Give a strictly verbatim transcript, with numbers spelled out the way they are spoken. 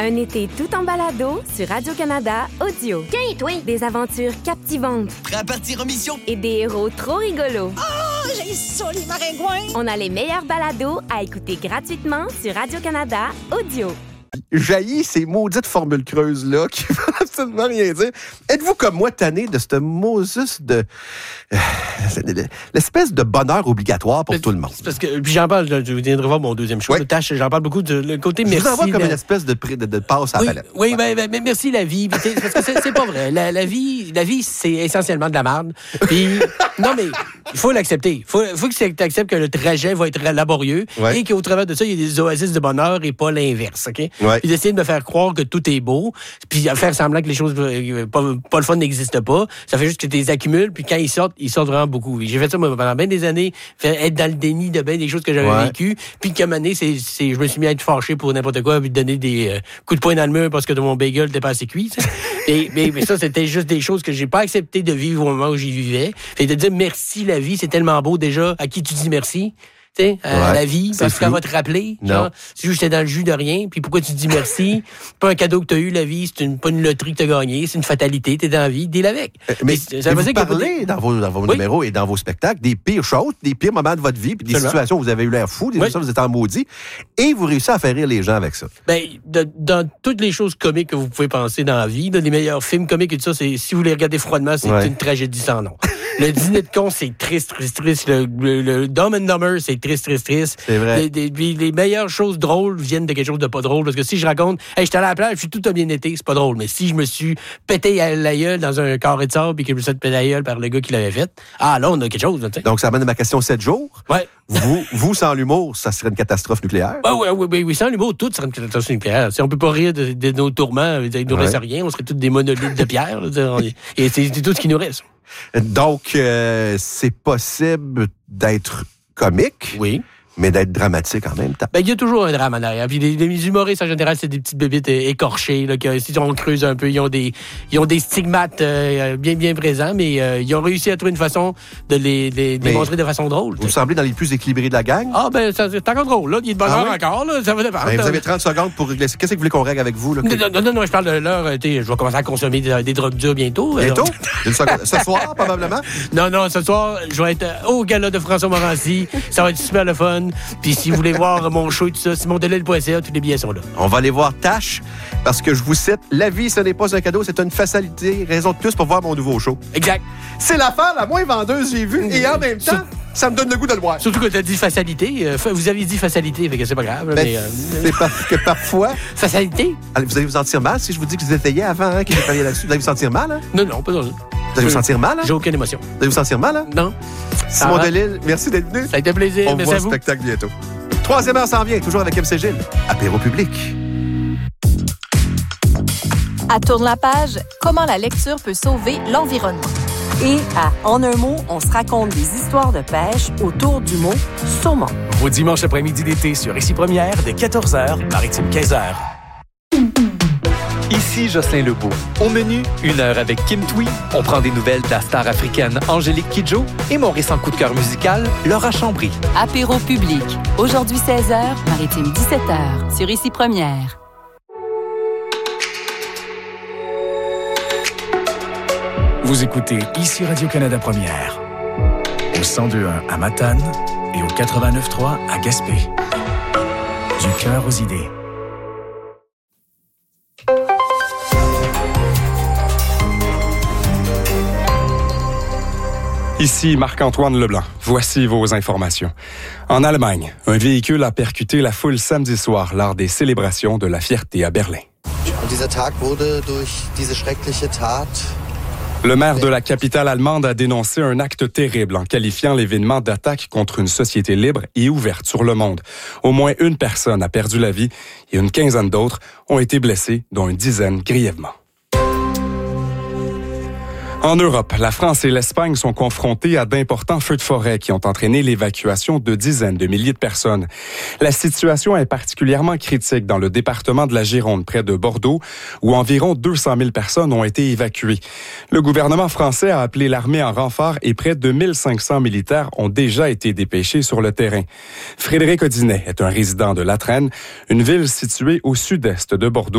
Un été tout en balado sur Radio-Canada Audio. Tiens, toi! Des aventures captivantes. Prêt à partir en mission? Et des héros trop rigolos. Oh, j'ai ça, les maringouins! On a les meilleurs balados à écouter gratuitement sur Radio-Canada Audio. Jaillit ces maudites formules creuses-là qui ne veulent absolument rien dire. Êtes-vous comme moi tanné de ce mot juste de... Euh, l'espèce de bonheur obligatoire pour mais, tout le monde? Parce que, puis j'en parle, je viendrai voir mon deuxième show, oui. le tâche, j'en parle beaucoup de le côté je merci. Je vous envoie comme la... une espèce de, de, de passe à oui, la palette. Oui, ouais. ben, ben, merci la vie. Parce que c'est, c'est pas vrai. La, la vie, la vie, c'est essentiellement de la merde. Puis, non, mais il faut l'accepter. Il faut, faut que tu acceptes que le trajet va être laborieux ouais. et qu'au travers de ça, il y a des oasis de bonheur et pas l'inverse. OK? Ouais. Puis d'essayer de me faire croire que tout est beau, puis faire semblant que les choses, pas, pas le fun n'existe pas. Ça fait juste que tu les accumules, puis quand ils sortent, ils sortent vraiment beaucoup. J'ai fait ça moi, pendant bien des années, être dans le déni de bien des choses que j'avais ouais. vécues, puis qu'à un moment donné, c'est, c'est, je me suis mis à être fâché pour n'importe quoi, puis donner des euh, coups de poing dans le mur parce que mon bagel n'était pas assez cuit. et, mais, mais ça, c'était juste des choses que j'ai pas accepté de vivre au moment où j'y vivais. Fait de dire merci la vie, c'est tellement beau déjà. À qui tu dis merci? Tu sais, euh, ouais, la vie, parce qu'elle va te rappeler. Genre, si j'étais dans le jus de rien, puis pourquoi tu te dis merci? C'est pas un cadeau que t'as eu, la vie, c'est une, pas une loterie que t'as gagné, c'est une fatalité, t'es dans la vie, deal avec. Euh, mais mais ça veut dire que vous parlez dans vos, dans vos oui. numéros et dans vos spectacles des pires choses, des pires moments de votre vie, puis des Seulement. situations où vous avez eu l'air fou, des oui. situations où vous êtes en maudit, et vous réussissez à faire rire les gens avec ça. Ben, de, dans toutes les choses comiques que vous pouvez penser dans la vie, là, les meilleurs films comiques et tout ça, c'est, si vous les regardez froidement, c'est ouais. une tragédie sans nom. Le dîner de con, c'est triste, triste, triste. Le, le, le Dumb and Dumber, c'est triste, triste, triste. C'est vrai. Les, les, les meilleures choses drôles viennent de quelque chose de pas drôle. Parce que si je raconte, hey, j'étais allé à la plage, puis tout a bien été, c'est pas drôle. Mais si je me suis pété à la gueule dans un carré de sable, puis que je me suis pété à la gueule par le gars qui l'avait fait, ah là, on a quelque chose. T'sais. Donc, ça amène à ma question sept jours. Ouais. Vous, vous, sans l'humour, ça serait une catastrophe nucléaire? Oui, oui, oui, oui, oui. Sans l'humour, tout serait une catastrophe nucléaire. Si on peut pas rire de, de nos tourments, il nous reste ouais. rien, on serait tous des monolithes de pierre. Là, et c'est, c'est tout ce qui nous reste. Donc, euh, c'est possible d'être comique. Oui. Mais d'être dramatique en même temps. Ben, il y a toujours un drame en arrière. Puis les, les humoristes, en général, c'est des petites bébites écorchées, là, qui, si on creuse un peu, ils ont des, ils ont des stigmates euh, bien, bien présents, mais euh, ils ont réussi à trouver une façon de les, les démontrer de façon drôle. Vous semblez dans les plus équilibrés de la gang? Ah, ben, ça, c'est encore drôle, là. Il y a de bonheur ah, oui? encore, là. Ça va dépendre. Ben, vous avez trente secondes pour régler. Qu'est-ce que vous voulez qu'on règle avec vous, là? Non, non, non, non, je parle de l'heure. Je vais commencer à consommer des, des drogues dures bientôt. Bientôt? Une seconde. Ce soir, probablement? Non, non, ce soir, je vais être au gala de François Morancy. Ça va être super le fun. Puis si vous voulez voir mon show et tout ça, simon delille point c a, tous les billets sont là. On va aller voir Tash, parce que je vous cite, la vie, ce n'est pas un cadeau, c'est une facilité, raison de plus pour voir mon nouveau show. Exact. C'est l'affaire la moins vendeuse que j'ai vue, et en même temps, ça, ça me donne le goût de le voir. Surtout que tu as dit facilité. Euh, vous avez dit facilité, fait que c'est pas grave. Ben, mais, euh... c'est parce que parfois... Facilité? Allez, vous allez vous sentir mal si je vous dis que vous étayez avant, hein, que j'ai parlé là-dessus. Vous allez vous sentir mal, hein? Non, non, pas dans Vous allez vous sentir mal, hein? J'ai aucune émotion. Vous allez vous sentir mal, hein? Non. Simon Delille, merci d'être venu. Ça a été un plaisir. On merci voit à vous. le spectacle bientôt. Troisième heure s'en vient, toujours avec M C Gilles. Apéro public. À Tourne la page, comment la lecture peut sauver l'environnement. Et à En un mot, on se raconte des histoires de pêche autour du mot saumon. Au dimanche après-midi d'été sur Ici Première, dès quatorze heures, Maritime quinze heures. Ici Jocelyn Lebeau. Au menu, une heure avec Kim Thuy. On prend des nouvelles de la star africaine Angélique Kidjo et mon récent coup de cœur musical, Laura Chambry. Apéro public. Aujourd'hui seize heures, Maritime dix-sept heures, sur Ici Première. Vous écoutez Ici Radio-Canada Première. Au cent deux point un à Matane et au quatre-vingt-neuf point trois à Gaspé. Du cœur aux idées. Ici Marc-Antoine Leblanc. Voici vos informations. En Allemagne, un véhicule a percuté la foule samedi soir lors des célébrations de la fierté à Berlin. Dieser Tag wurde durch diese schreckliche Tat. Le maire de la capitale allemande a dénoncé un acte terrible en qualifiant l'événement d'attaque contre une société libre et ouverte sur le monde. Au moins une personne a perdu la vie et une quinzaine d'autres ont été blessées, dont une dizaine grièvement. En Europe, la France et l'Espagne sont confrontées à d'importants feux de forêt qui ont entraîné l'évacuation de dizaines de milliers de personnes. La situation est particulièrement critique dans le département de la Gironde, près de Bordeaux, où environ deux cent mille personnes ont été évacuées. Le gouvernement français a appelé l'armée en renfort et près de mille cinq cents militaires ont déjà été dépêchés sur le terrain. Frédéric Audinet est un résident de Latresne, une ville située au sud-est de Bordeaux.